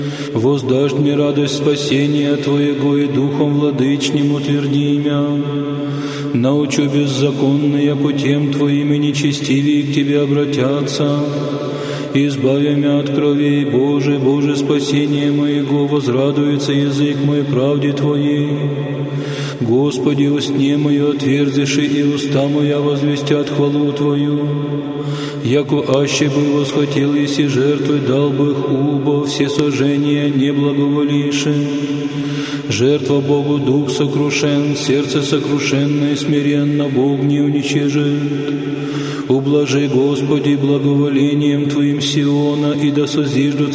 Воздашь мне радость спасения Твоего, и духом владычним утверди мя. Научу беззаконные путем Твоим, и нечестивые к Тебе обратятся. Избави мя от крови, Боже, Боже, спасение моего, возрадуется язык мой правде Твоей. Господи, устне мое отверзиши, и уста моя возвестят хвалу Твою. Яко аще бы восхотел, еси жертвы, дал бы их убо, все сожжения не благоволивши. Жертва Богу дух сокрушен, сердце сокрушенное, смиренно Бог не уничижит. Ублажи, Господи, благоволением Твоим Сиона, и да созиждут